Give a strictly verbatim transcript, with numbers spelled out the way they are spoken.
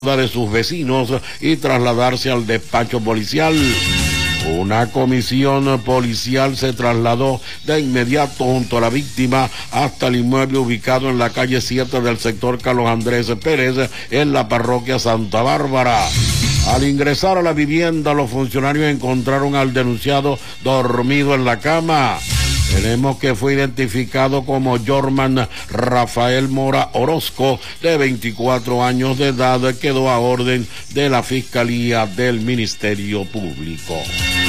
de sus vecinos y trasladarse al despacho policial. Una comisión policial se trasladó de inmediato junto a la víctima hasta el inmueble ubicado en la calle siete del sector Carlos Andrés Pérez, en la parroquia Santa Bárbara. Al ingresar a la vivienda, los funcionarios encontraron al denunciado dormido en la cama. Tenemos que fue identificado como Jorman Rafael Mora Orozco, de veinticuatro años de edad, quedó a orden de la Fiscalía del Ministerio Público.